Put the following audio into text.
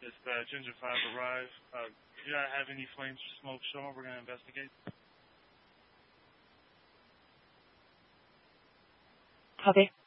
It's Ginger 5 arrive. Do you not have any flames or smoke showing? We're going to investigate. Copy.